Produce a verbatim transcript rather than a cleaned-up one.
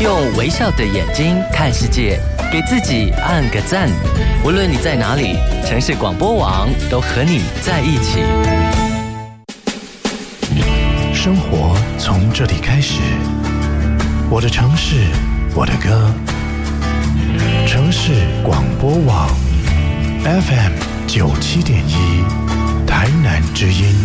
用微笑的眼睛看世界，给自己按个赞。无论你在哪里，城市广播网都和你在一起。 生活从这里开始，我的城市，我的歌。城市广播网 F M 九七点一，台南之音。